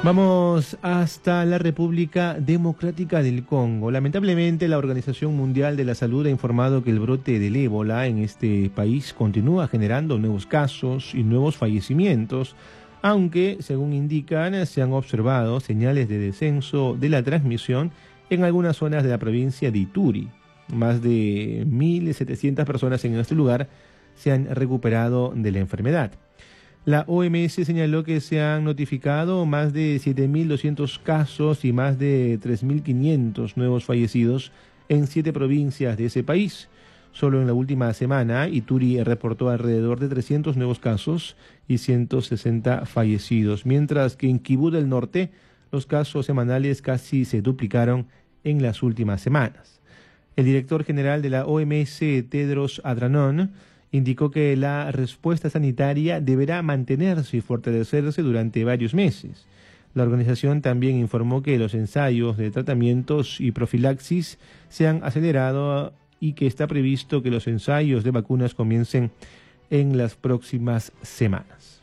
Vamos hasta la República Democrática del Congo. Lamentablemente, la Organización Mundial de la Salud ha informado que el brote del ébola en este país continúa generando nuevos casos y nuevos fallecimientos, aunque, según indican, se han observado señales de descenso de la transmisión en algunas zonas de la provincia de Ituri. Más de 1.700 personas en este lugar se han recuperado de la enfermedad. La OMS señaló que se han notificado más de 7.200 casos y más de 3.500 nuevos fallecidos en 7 provincias de ese país. Solo en la última semana, Ituri reportó alrededor de 300 nuevos casos y 160 fallecidos, mientras que en Kibú del Norte los casos semanales casi se duplicaron en las últimas semanas. El director general de la OMS, Tedros Adhanom, indicó que la respuesta sanitaria deberá mantenerse y fortalecerse durante varios meses. La organización también informó que los ensayos de tratamientos y profilaxis se han acelerado y que está previsto que los ensayos de vacunas comiencen en las próximas semanas.